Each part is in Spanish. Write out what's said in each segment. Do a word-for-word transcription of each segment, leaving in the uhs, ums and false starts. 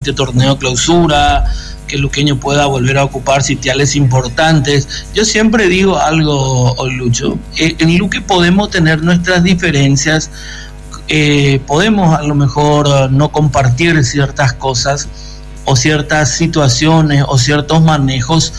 este torneo clausura, que Luqueño pueda volver a ocupar sitiales importantes. Yo siempre digo algo, Lucho, en Luque podemos tener nuestras diferencias, eh, podemos a lo mejor no compartir ciertas cosas o ciertas situaciones o ciertos manejos,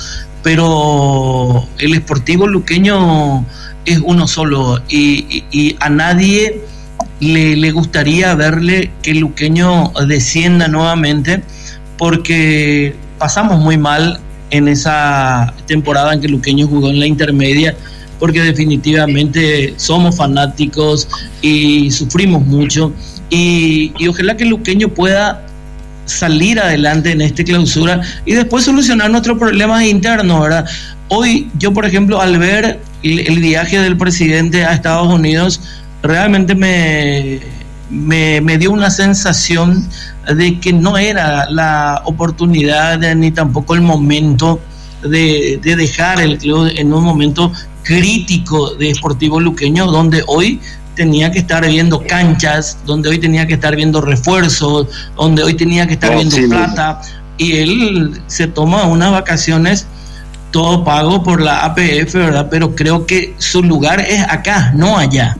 pero el Sportivo Luqueño es uno solo y, y, y a nadie le, le gustaría verle que el Luqueño descienda nuevamente, porque pasamos muy mal en esa temporada en que Luqueño jugó en la intermedia, porque definitivamente somos fanáticos y sufrimos mucho, y, y ojalá que Luqueño pueda salir adelante en esta clausura y después solucionar nuestros problemas internos, ¿verdad? Hoy yo, por ejemplo, al ver el, el viaje del presidente a Estados Unidos, realmente me, me, me dio una sensación de que no era la oportunidad ni tampoco el momento de, de dejar el club en un momento crítico de Sportivo Luqueño, donde hoy tenía que estar viendo canchas, donde hoy tenía que estar viendo refuerzos, donde hoy tenía que estar no, viendo sí, plata, y él se toma unas vacaciones todo pago por la A P F, ¿verdad? Pero creo que su lugar es acá, no allá.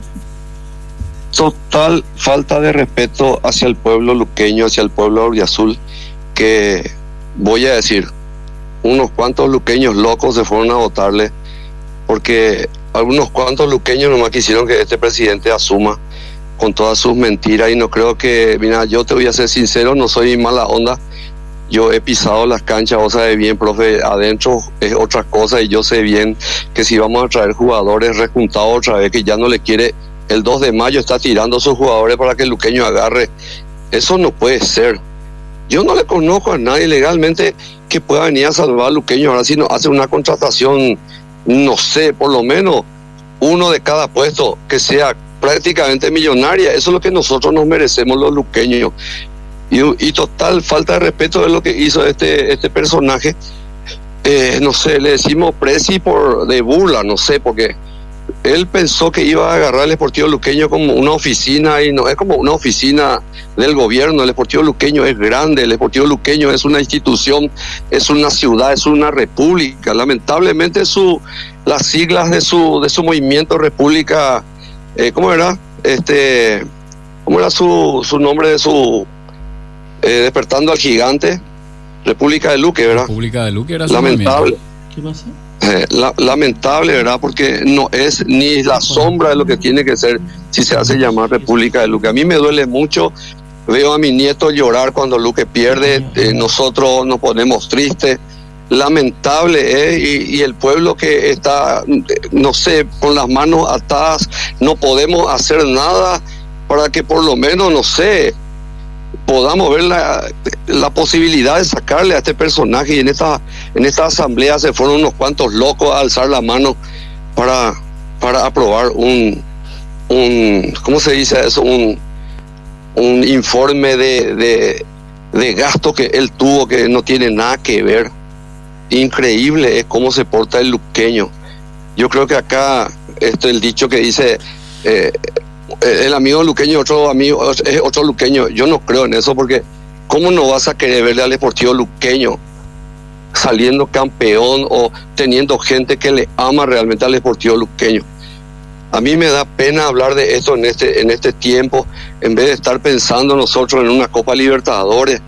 Total falta de respeto hacia el pueblo luqueño, hacia el pueblo auriazul, que voy a decir, unos cuantos luqueños locos se fueron a votarle, porque algunos cuantos luqueños nomás quisieron que este presidente asuma con todas sus mentiras, y no creo que, mira, yo te voy a ser sincero, no soy mala onda, yo he pisado las canchas, vos sabés bien, profe, adentro es otra cosa, y yo sé bien que si vamos a traer jugadores rejuntados otra vez, que ya no le quiere, el dos de mayo está tirando a sus jugadores para que el luqueño agarre, eso no puede ser. Yo no le conozco a nadie legalmente que pueda venir a salvar al luqueño, ahora si no hace una contratación, no sé, por lo menos uno de cada puesto que sea prácticamente millonaria, eso es lo que nosotros nos merecemos los luqueños. Y, y total falta de respeto es lo que hizo este, este personaje, eh, no sé, le decimos presi por de burla, no sé, porque él pensó que iba a agarrar el Sportivo Luqueño como una oficina, y no es como una oficina del gobierno. El Sportivo Luqueño es grande, el Sportivo Luqueño es una institución, es una ciudad, es una república. Lamentablemente su las siglas de su de su movimiento República, eh, ¿cómo era? Este, ¿cómo era su, su nombre de su eh, Despertando al Gigante? República de Luque, ¿verdad? República de Luque era su lamentable. movimiento. ¿Qué pasa? Eh, la, lamentable, ¿verdad? Porque no es ni la sombra de lo que tiene que ser si se hace llamar República de Luque. A mí me duele mucho, veo a mi nieto llorar cuando Luque pierde, eh, nosotros nos ponemos tristes, lamentable, ¿eh? Y, y el pueblo que está, no sé, con las manos atadas, no podemos hacer nada para que por lo menos, no sé, podamos ver la, la posibilidad de sacarle a este personaje. Y en esta en esta asamblea se fueron unos cuantos locos a alzar la mano para para aprobar un un ¿cómo se dice eso? un un informe de de, de gasto que él tuvo, que no tiene nada que ver. Increíble es cómo se porta el luqueño. Yo creo que acá esto el dicho que dice eh, el amigo luqueño, otro amigo, es otro luqueño. Yo no creo en eso, porque ¿cómo no vas a querer verle al Sportivo Luqueño saliendo campeón o teniendo gente que le ama realmente al Sportivo Luqueño? A mí me da pena hablar de esto en este, en este tiempo, en vez de estar pensando nosotros en una Copa Libertadores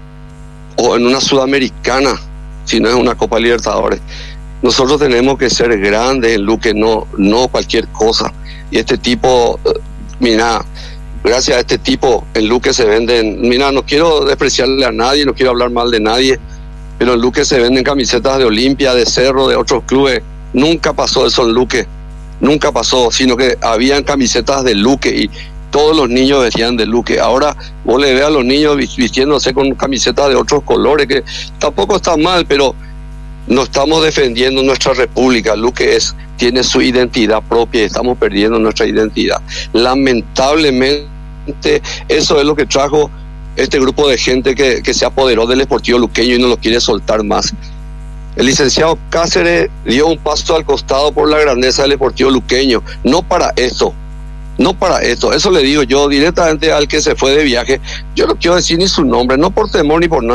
o en una Sudamericana, si no es una Copa Libertadores. Nosotros tenemos que ser grandes en Luque, no, no cualquier cosa. Y este tipo, mira, gracias a este tipo en Luque se venden, mira, no quiero despreciarle a nadie, no quiero hablar mal de nadie, pero en Luque se venden camisetas de Olimpia, de Cerro, de otros clubes. Nunca pasó eso en Luque, nunca pasó, sino que habían camisetas de Luque y todos los niños vestían de Luque. Ahora vos le ves a los niños vistiéndose con camisetas de otros colores, que tampoco está mal, pero no estamos defendiendo nuestra república. Luque es, tiene su identidad propia y estamos perdiendo nuestra identidad. Lamentablemente, eso es lo que trajo este grupo de gente que, que se apoderó del Sportivo Luqueño y no lo quiere soltar más. El licenciado Cáceres dio un paso al costado por la grandeza del Sportivo Luqueño, no para esto, no para esto. Eso le digo yo directamente al que se fue de viaje. Yo no quiero decir ni su nombre, no por temor ni por nada.